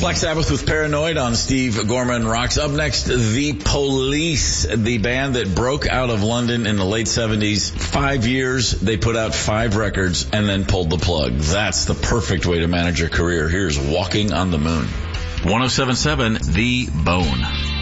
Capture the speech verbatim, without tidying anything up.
Black Sabbath with Paranoid on Steve Gorman Rocks. Up next, The Police, the band that broke out of London in the late seventies. Five years, they put out five records and then pulled the plug. That's the perfect way to manage a career. Here's Walking on the Moon. one oh seven point seven The Bone.